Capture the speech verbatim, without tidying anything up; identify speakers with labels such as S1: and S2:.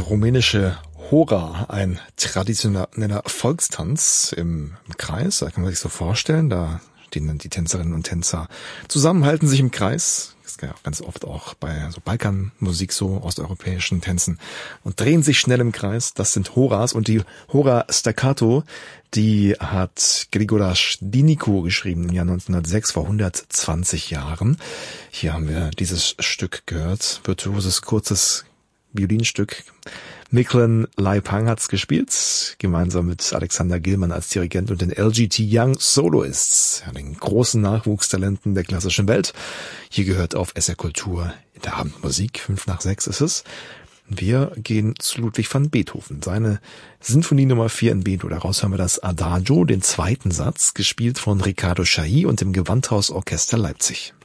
S1: rumänische Hora, ein traditioneller Volkstanz im Kreis, da kann man sich so vorstellen, da stehen dann die Tänzerinnen und Tänzer zusammen, halten sich im Kreis, das ist ja auch ganz oft auch bei so Balkanmusik, so osteuropäischen Tänzen, und drehen sich schnell im Kreis. Das sind Horas, und die Hora Staccato, die hat Grigoras Diniko geschrieben im Jahr neunzehnhundertsechs, vor hundertzwanzig Jahren. Hier haben wir dieses Stück gehört, virtuoses, kurzes Violinstück. Miklen Laipang hat's gespielt, gemeinsam mit Alexander Gilman als Dirigent und den L G T Young Soloists, ja, den großen Nachwuchstalenten der klassischen Welt. Hier gehört auf S R Kultur in der Abendmusik, fünf nach sechs ist es. Wir gehen zu Ludwig van Beethoven, seine Sinfonie Nummer vier in B-Dur. Daraus hören wir das Adagio, den zweiten Satz, gespielt von Riccardo Chailly und dem Gewandhausorchester Leipzig.